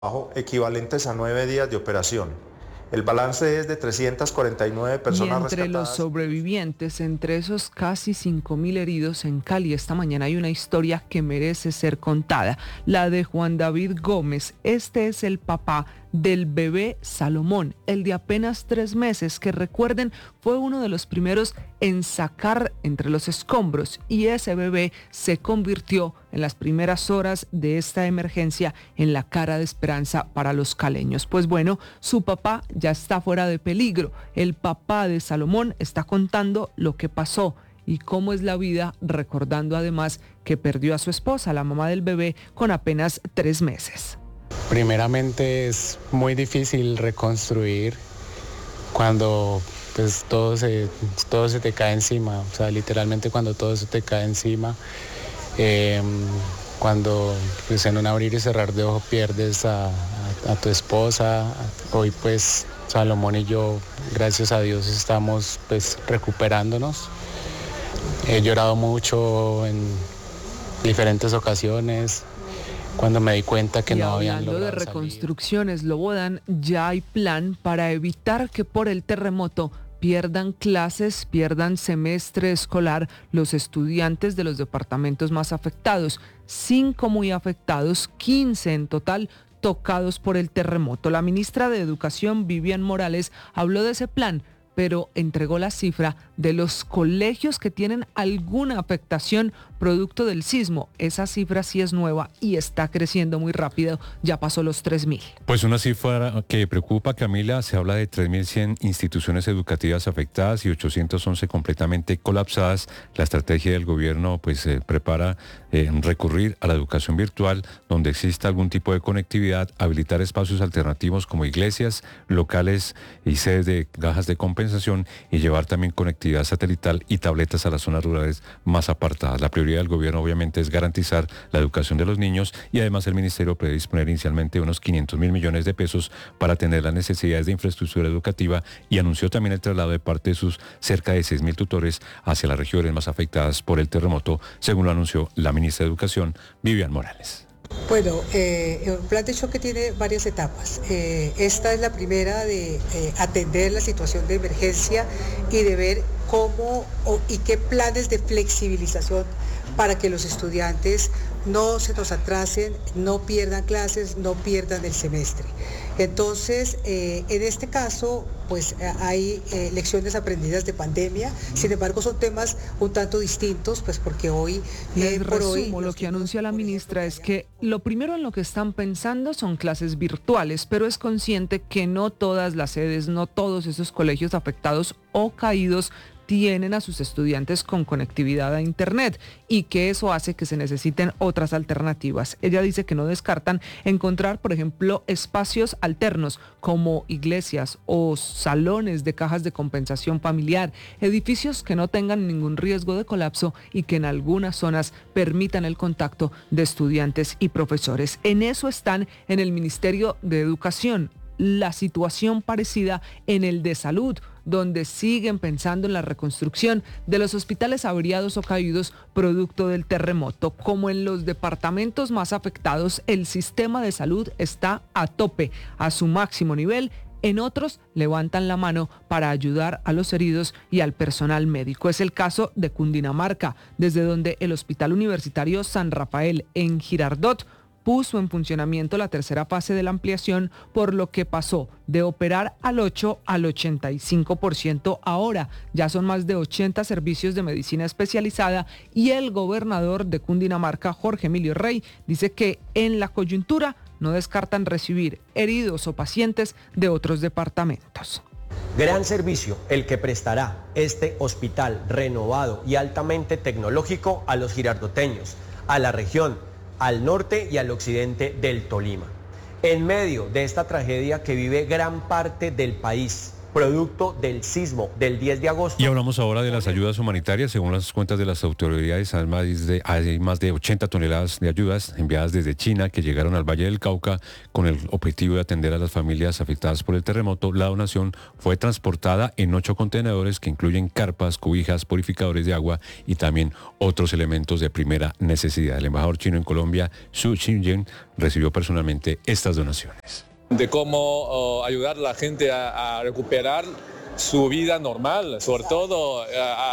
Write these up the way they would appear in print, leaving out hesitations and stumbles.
equivalentes a 9 días de operación. El balance es de 349 personas rescatadas. Y entre los sobrevivientes, entre esos casi 5.000 heridos en Cali, esta mañana hay una historia que merece ser contada, la de Juan David Gómez. Este es el papá del bebé Salomón, el de apenas 3 meses, que recuerden fue uno de los primeros en sacar entre los escombros, y ese bebé se convirtió en las primeras horas de esta emergencia en la cara de esperanza para los caleños. Pues bueno, su papá ya está fuera de peligro. El papá de Salomón está contando lo que pasó y cómo es la vida, recordando además que perdió a su esposa, la mamá del bebé, con apenas 3 meses. Primeramente es muy difícil reconstruir cuando pues todo se te cae encima, o sea, literalmente cuando todo se te cae encima, cuando pues en un abrir y cerrar de ojos pierdes a tu esposa. Hoy pues Salomón y yo, gracias a Dios, estamos pues recuperándonos. He llorado mucho en diferentes ocasiones cuando me di cuenta que no habían logrado de reconstrucciones, Slobodan, ya hay plan para evitar que por el terremoto pierdan clases, pierdan semestre escolar los estudiantes de los departamentos más afectados. 5 muy afectados, 15 en total tocados por el terremoto. La ministra de Educación, Vivian Morales, habló de ese plan, pero entregó la cifra de los colegios que tienen alguna afectación producto del sismo. Esa cifra sí es nueva y está creciendo muy rápido, ya pasó los 3.000. Pues una cifra que preocupa, Camila, se habla de 3.100 instituciones educativas afectadas y 811 completamente colapsadas. La estrategia del gobierno pues prepara recurrir a la educación virtual, donde exista algún tipo de conectividad, habilitar espacios alternativos como iglesias, locales y sedes de cajas de compensación, y llevar también conectividad satelital y tabletas a las zonas rurales más apartadas. La prioridad del gobierno obviamente es garantizar la educación de los niños, y además el ministerio prevé disponer inicialmente unos 500.000 millones de pesos para atender las necesidades de infraestructura educativa, y anunció también el traslado de parte de sus cerca de 6.000 tutores hacia las regiones más afectadas por el terremoto, según lo anunció la ministra de Educación, Vivian Morales. Bueno, el plan de choque tiene varias etapas. Esta es la primera de atender la situación de emergencia y de ver cómo y qué planes de flexibilización para que los estudiantes no se nos atrasen, no pierdan clases, no pierdan el semestre. Entonces, en este caso, pues hay lecciones aprendidas de pandemia, sin embargo son temas un tanto distintos, pues porque hoy... Lo que anuncia la ministra es que lo primero en lo que están pensando son clases virtuales, pero es consciente que no todas las sedes, no todos esos colegios afectados o caídos tienen a sus estudiantes con conectividad a internet, y que eso hace que se necesiten otras alternativas. Ella dice que no descartan encontrar, por ejemplo, espacios alternos como iglesias o salones de cajas de compensación familiar, edificios que no tengan ningún riesgo de colapso y que en algunas zonas permitan el contacto de estudiantes y profesores. En eso están en el Ministerio de Educación. La situación parecida en el de salud, donde siguen pensando en la reconstrucción de los hospitales averiados o caídos producto del terremoto. Como en los departamentos más afectados, el sistema de salud está a tope, a su máximo nivel. En otros levantan la mano para ayudar a los heridos y al personal médico. Es el caso de Cundinamarca, desde donde el Hospital Universitario San Rafael en Girardot puso en funcionamiento la tercera fase de la ampliación, por lo que pasó de operar al 8 al 85%. Ahora ya son más de 80 servicios de medicina especializada, y el gobernador de Cundinamarca, Jorge Emilio Rey, dice que en la coyuntura no descartan recibir heridos o pacientes de otros departamentos. Gran servicio el que prestará este hospital renovado y altamente tecnológico a los girardoteños, a la región, al norte y al occidente del Tolima. En medio de esta tragedia que vive gran parte del país, producto del sismo del 10 de agosto. Y hablamos ahora de las ayudas humanitarias. Según las cuentas de las autoridades, hay más de 80 toneladas de ayudas enviadas desde China que llegaron al Valle del Cauca con el objetivo de atender a las familias afectadas por el terremoto. La donación fue transportada en 8 contenedores que incluyen carpas, cobijas, purificadores de agua y también otros elementos de primera necesidad. El embajador chino en Colombia, Xu Xinjiang, recibió personalmente estas donaciones. De cómo ayudar a la gente a recuperar su vida normal, sobre todo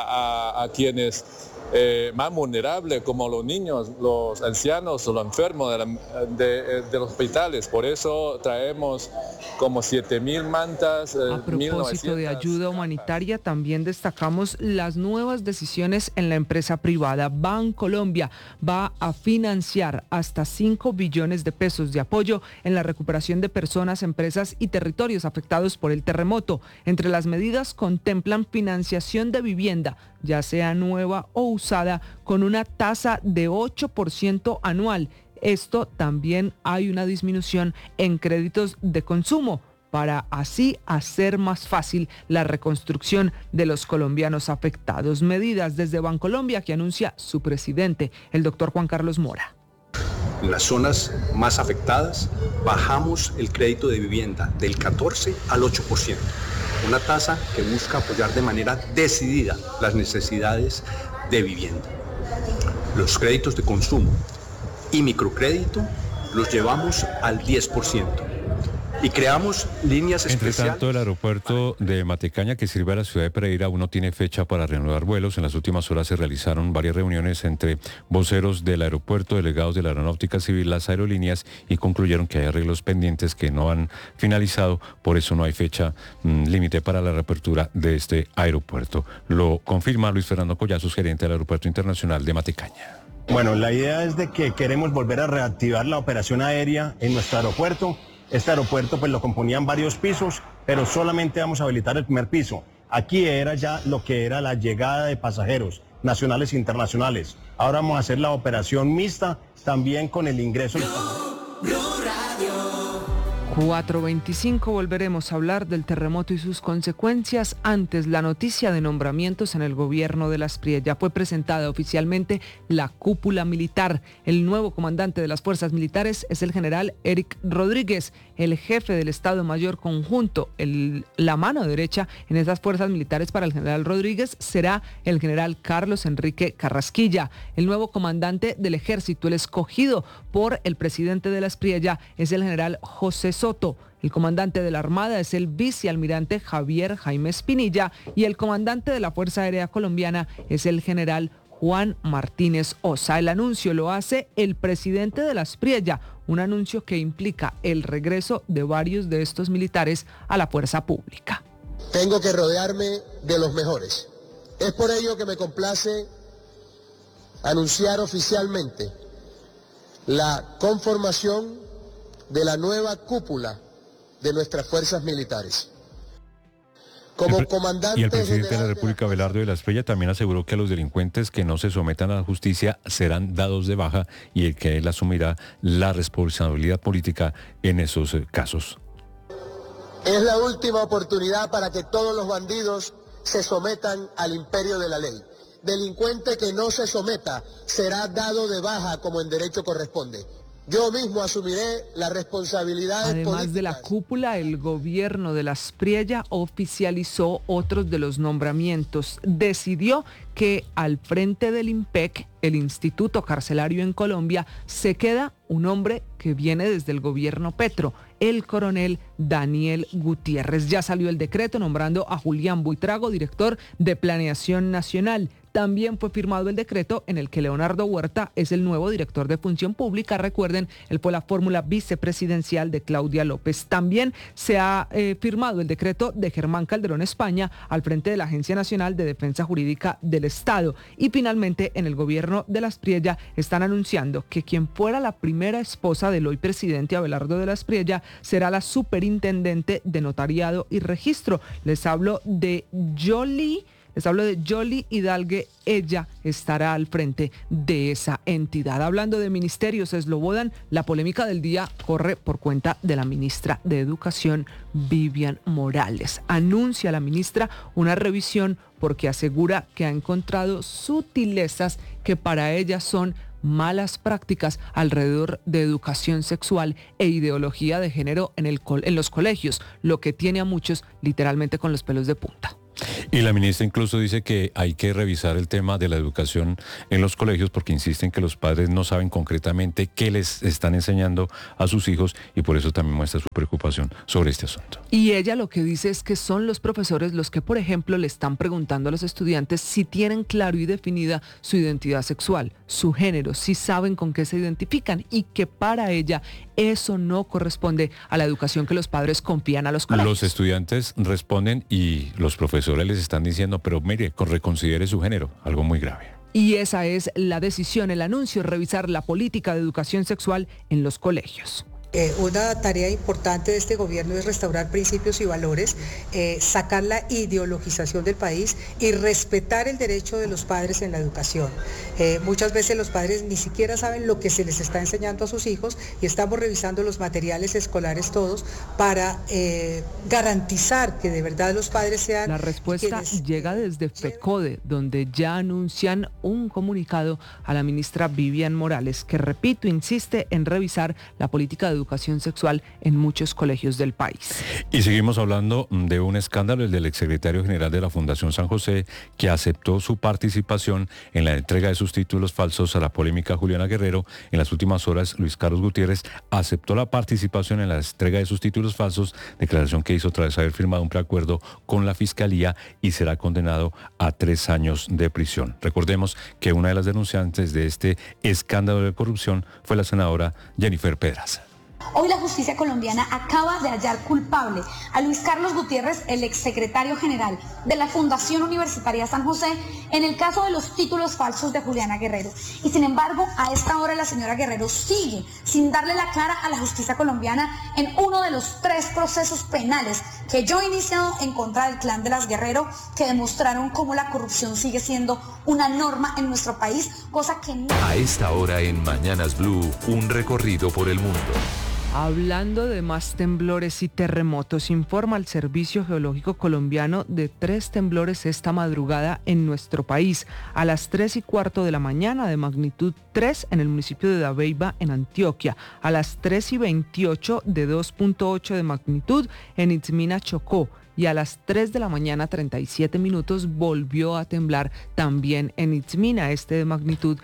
a quienes más vulnerables, como los niños, los ancianos o los enfermos de los hospitales. Por eso traemos como 7.000 mantas. A propósito de ayuda humanitaria, también destacamos las nuevas decisiones en la empresa privada. Bancolombia va a financiar hasta 5 billones de pesos de apoyo en la recuperación de personas, empresas y territorios afectados por el terremoto. Entre las medidas contemplan financiación de vivienda, ya sea nueva o usada, con una tasa de 8% anual. Esto también hay una disminución en créditos de consumo para así hacer más fácil la reconstrucción de los colombianos afectados. Medidas desde Bancolombia que anuncia su presidente, el doctor Juan Carlos Mora. En las zonas más afectadas bajamos el crédito de vivienda del 14 al 8%, una tasa que busca apoyar de manera decidida las necesidades de vivienda. Los créditos de consumo y microcrédito los llevamos al 10%. Y creamos líneas especiales. Entre tanto, el aeropuerto de Matecaña, que sirve a la ciudad de Pereira, aún no tiene fecha para reanudar vuelos. En las últimas horas se realizaron varias reuniones entre voceros del aeropuerto, delegados de la Aeronáutica Civil, las aerolíneas, y concluyeron que hay arreglos pendientes que no han finalizado. Por eso no hay fecha límite para la reapertura de este aeropuerto. Lo confirma Luis Fernando Collazos, gerente del Aeropuerto Internacional de Matecaña. Bueno, la idea es de que queremos volver a reactivar la operación aérea en nuestro aeropuerto. Este aeropuerto pues lo componían varios pisos, pero solamente vamos a habilitar el primer piso. Aquí era ya lo que era la llegada de pasajeros nacionales e internacionales. Ahora vamos a hacer la operación mixta también con el ingreso. 4:25 volveremos a hablar del terremoto y sus consecuencias. Antes, la noticia de nombramientos en el gobierno de la Asprilla. Ya fue presentada oficialmente la cúpula militar. El nuevo comandante de las fuerzas militares es el general Eric Rodríguez, el jefe del Estado Mayor Conjunto. La mano derecha en esas fuerzas militares para el general Rodríguez será el general Carlos Enrique Carrasquilla. El nuevo comandante del ejército, el escogido por el presidente de la Asprilla, es el general José Soto. El comandante de la Armada es el vicealmirante Javier Jaime Espinilla y el comandante de la Fuerza Aérea Colombiana es el general Juan Martínez Osa. El anuncio lo hace el presidente de la Asprilla, un anuncio que implica el regreso de varios de estos militares a la fuerza pública. Tengo que rodearme de los mejores. Es por ello que me complace anunciar oficialmente la conformación de la nueva cúpula de nuestras fuerzas militares. Como comandante y el presidente de la República, Abelardo de la Espriella, también aseguró que a los delincuentes que no se sometan a la justicia serán dados de baja y el que él asumirá la responsabilidad política en esos casos. Es la última oportunidad para que todos los bandidos se sometan al imperio de la ley. Delincuente que no se someta será dado de baja como en derecho corresponde. Yo mismo asumiré la responsabilidad. Además de la cúpula, el gobierno de la Asprilla oficializó otros de los nombramientos. Decidió que al frente del INPEC, el Instituto Carcelario en Colombia, se queda un hombre que viene desde el gobierno Petro, el coronel Daniel Gutiérrez. Ya salió el decreto nombrando a Julián Buitrago, director de Planeación Nacional. También fue firmado el decreto en el que Leonardo Huerta es el nuevo director de Función Pública. Recuerden, él fue la fórmula vicepresidencial de Claudia López. También se ha firmado el decreto de Germán Calderón España al frente de la Agencia Nacional de Defensa Jurídica del Estado. Y finalmente, en el gobierno de la Asprilla están anunciando que quien fuera la primera esposa del hoy presidente Abelardo de la Asprilla será la superintendente de Notariado y Registro. Les hablo de Jolie Les hablo de Yoli Hidalgue, ella estará al frente de esa entidad. Hablando de ministerios, Slobodan, la polémica del día corre por cuenta de la ministra de Educación, Vivian Morales. Anuncia la ministra una revisión porque asegura que ha encontrado sutilezas que para ella son malas prácticas alrededor de educación sexual e ideología de género en los colegios, lo que tiene a muchos literalmente con los pelos de punta. Y la ministra incluso dice que hay que revisar el tema de la educación en los colegios porque insisten que los padres no saben concretamente qué les están enseñando a sus hijos y por eso también muestra su preocupación sobre este asunto. Y ella lo que dice es que son los profesores los que, por ejemplo, le están preguntando a los estudiantes si tienen claro y definida su identidad sexual, su género, si saben con qué se identifican y que para ella eso no corresponde a la educación que los padres confían a los colegios. Los estudiantes responden y los profesores les están diciendo, pero mire, reconsidere su género, algo muy grave. Y esa es la decisión, el anuncio, revisar la política de educación sexual en los colegios. Una tarea importante de este gobierno es restaurar principios y valores, sacar la ideologización del país y respetar el derecho de los padres en la educación. Muchas veces los padres ni siquiera saben lo que se les está enseñando a sus hijos y estamos revisando los materiales escolares todos para garantizar que de verdad los padres sean... La respuesta llega desde FECODE, donde ya anuncian un comunicado a la ministra Vivian Morales, que repito, insiste en revisar la política de educación sexual en muchos colegios del país. Y seguimos hablando de un escándalo, el del exsecretario general de la Fundación San José, que aceptó su participación en la entrega de sus títulos falsos a la polémica Juliana Guerrero. En las últimas horas, Luis Carlos Gutiérrez aceptó la participación en la entrega de sus títulos falsos, declaración que hizo tras haber firmado un preacuerdo con la Fiscalía y será condenado a 3 años de prisión. Recordemos que una de las denunciantes de este escándalo de corrupción fue la senadora Jennifer Pedraza. Hoy la justicia colombiana acaba de hallar culpable a Luis Carlos Gutiérrez, el exsecretario general de la Fundación Universitaria San José, en el caso de los títulos falsos de Juliana Guerrero. Y sin embargo, a esta hora la señora Guerrero sigue sin darle la cara a la justicia colombiana en uno de los 3 procesos penales que yo he iniciado en contra del clan de las Guerrero, que demostraron cómo la corrupción sigue siendo una norma en nuestro país, cosa que no... A esta hora en Mañanas Blue, un recorrido por el mundo. Hablando de más temblores y terremotos, informa el Servicio Geológico Colombiano de 3 temblores esta madrugada en nuestro país. A las 3:15 de la mañana de magnitud 3 en el municipio de Dabeiba, en Antioquia. A las 3:28 de 2.8 de magnitud en Itzmina, Chocó. Y a las 3 de la mañana, 37 minutos, volvió a temblar también en Itzmina, de magnitud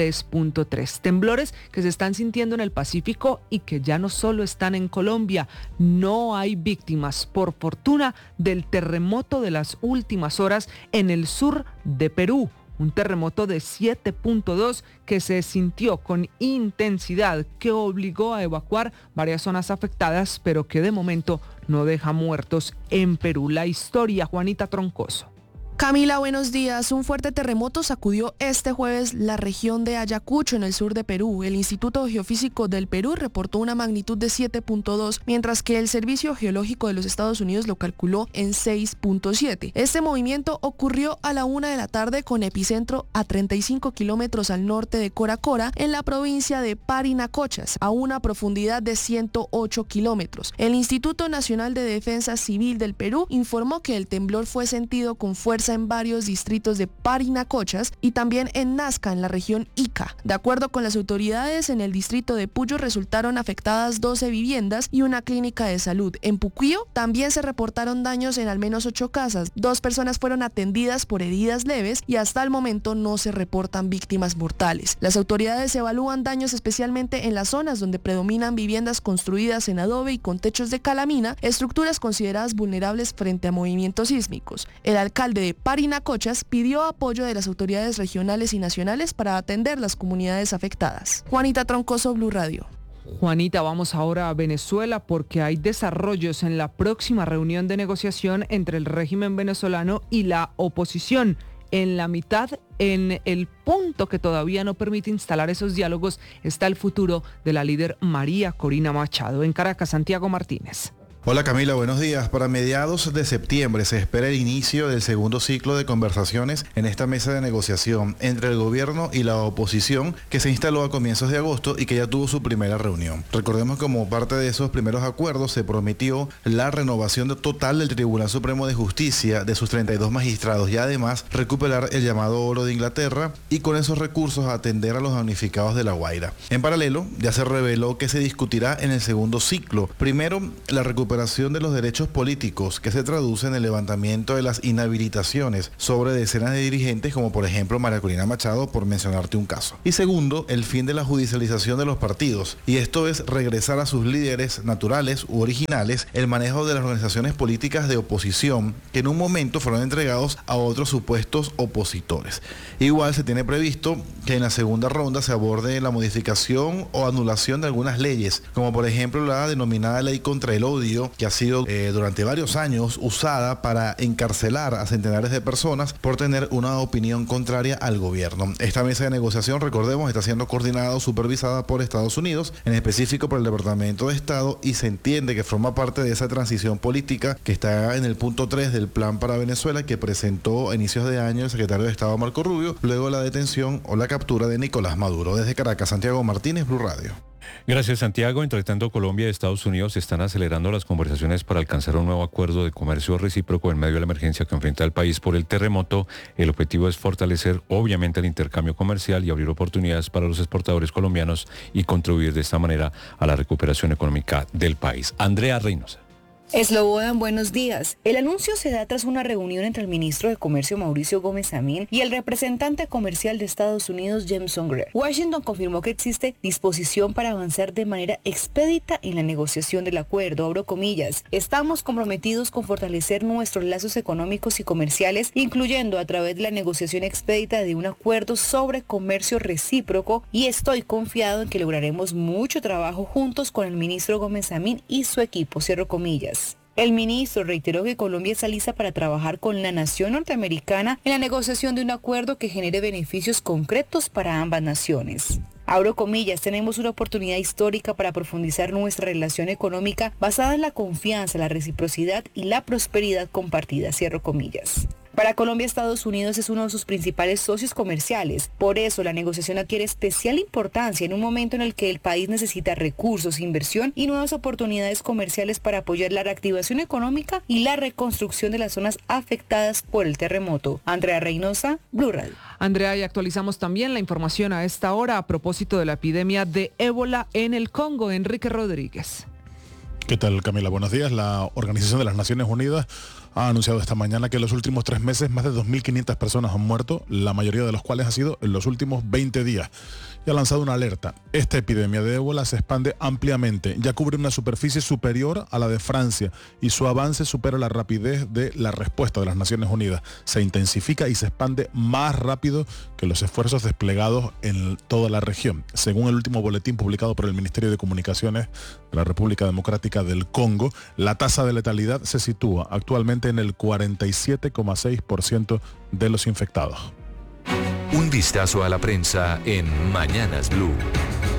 3.3. Temblores que se están sintiendo en el Pacífico y que ya no solo están en Colombia. No hay víctimas, por fortuna, del terremoto de las últimas horas en el sur de Perú. Un terremoto de 7.2 que se sintió con intensidad, que obligó a evacuar varias zonas afectadas, pero que de momento no deja muertos en Perú. La historia, Juanita Troncoso. Camila, buenos días. Un fuerte terremoto sacudió este jueves la región de Ayacucho, en el sur de Perú. El Instituto Geofísico del Perú reportó una magnitud de 7.2, mientras que el Servicio Geológico de los Estados Unidos lo calculó en 6.7. Este movimiento ocurrió a la 1 de la tarde con epicentro a 35 kilómetros al norte de Coracora, en la provincia de Parinacochas, a una profundidad de 108 kilómetros. El Instituto Nacional de Defensa Civil del Perú informó que el temblor fue sentido con fuerza en varios distritos de Parinacochas y también en Nazca, en la región Ica. De acuerdo con las autoridades, en el distrito de Puyo resultaron afectadas 12 viviendas y una clínica de salud. En Puquio también se reportaron daños en al menos 8 casas. 2 personas fueron atendidas por heridas leves y hasta el momento no se reportan víctimas mortales. Las autoridades evalúan daños especialmente en las zonas donde predominan viviendas construidas en adobe y con techos de calamina, estructuras consideradas vulnerables frente a movimientos sísmicos. El alcalde de Parinacochas pidió apoyo de las autoridades regionales y nacionales para atender las comunidades afectadas. Juanita Troncoso, Blue Radio. Juanita, vamos ahora a Venezuela porque hay desarrollos en la próxima reunión de negociación entre el régimen venezolano y la oposición. En la mitad, en el punto que todavía no permite instalar esos diálogos, está el futuro de la líder María Corina Machado. En Caracas, Santiago Martínez. Hola Camila, buenos días. Para mediados de septiembre se espera el inicio del segundo ciclo de conversaciones en esta mesa de negociación entre el gobierno y la oposición que se instaló a comienzos de agosto y que ya tuvo su primera reunión. Recordemos que como parte de esos primeros acuerdos se prometió la renovación total del Tribunal Supremo de Justicia de sus 32 magistrados y además recuperar el llamado oro de Inglaterra y con esos recursos atender a los damnificados de La Guaira. En paralelo, ya se reveló que se discutirá en el segundo ciclo. Primero, la recuperación de los derechos políticos, que se traduce en el levantamiento de las inhabilitaciones sobre decenas de dirigentes, como por ejemplo María Corina Machado, por mencionarte un caso. Y segundo, el fin de la judicialización de los partidos, y esto es regresar a sus líderes naturales u originales el manejo de las organizaciones políticas de oposición, que en un momento fueron entregados a otros supuestos opositores. Igual se tiene previsto que en la segunda ronda se aborde la modificación o anulación de algunas leyes, como por ejemplo la denominada ley contra el odio, que ha sido durante varios años usada para encarcelar a centenares de personas por tener una opinión contraria al gobierno. Esta mesa de negociación, recordemos, está siendo coordinada o supervisada por Estados Unidos, en específico por el Departamento de Estado, y se entiende que forma parte de esa transición política que está en el punto 3 del plan para Venezuela que presentó a inicios de año el secretario de Estado Marco Rubio, luego de la detención o la captura de Nicolás Maduro. Desde Caracas, Santiago Martínez, Blue Radio. Gracias, Santiago. Entre tanto, Colombia y Estados Unidos están acelerando las conversaciones para alcanzar un nuevo acuerdo de comercio recíproco en medio de la emergencia que enfrenta el país por el terremoto. El objetivo es fortalecer, obviamente, el intercambio comercial y abrir oportunidades para los exportadores colombianos y contribuir de esta manera a la recuperación económica del país. Andrea Reynosa. Slobodan, buenos días. El anuncio se da tras una reunión entre el ministro de Comercio Mauricio Gómez Amín y el representante comercial de Estados Unidos Jameson Greer. Washington confirmó que existe disposición para avanzar de manera expedita en la negociación del acuerdo, abro comillas. Estamos comprometidos con fortalecer nuestros lazos económicos y comerciales, incluyendo a través de la negociación expedita de un acuerdo sobre comercio recíproco, y estoy confiado en que lograremos mucho trabajo juntos con el ministro Gómez Amín y su equipo, cierro comillas. El ministro reiteró que Colombia está lista para trabajar con la nación norteamericana en la negociación de un acuerdo que genere beneficios concretos para ambas naciones. Abro comillas, tenemos una oportunidad histórica para profundizar nuestra relación económica basada en la confianza, la reciprocidad y la prosperidad compartida, cierro comillas. Para Colombia, Estados Unidos es uno de sus principales socios comerciales. Por eso, la negociación adquiere especial importancia en un momento en el que el país necesita recursos, inversión y nuevas oportunidades comerciales para apoyar la reactivación económica y la reconstrucción de las zonas afectadas por el terremoto. Andrea Reynosa, Blue Radio. Andrea, y actualizamos también la información a esta hora a propósito de la epidemia de ébola en el Congo. Enrique Rodríguez. ¿Qué tal, Camila? Buenos días. La Organización de las Naciones Unidas ha anunciado esta mañana que en los últimos 3 meses más de 2.500 personas han muerto, la mayoría de los cuales ha sido en los últimos 20 días. Y ha lanzado una alerta. Esta epidemia de ébola se expande ampliamente, ya cubre una superficie superior a la de Francia y su avance supera la rapidez de la respuesta de las Naciones Unidas. Se intensifica y se expande más rápido que los esfuerzos desplegados en toda la región. Según el último boletín publicado por el Ministerio de Comunicaciones de la República Democrática del Congo, la tasa de letalidad se sitúa actualmente en el 47,6% de los infectados. Un vistazo a la prensa en Mañanas Blue.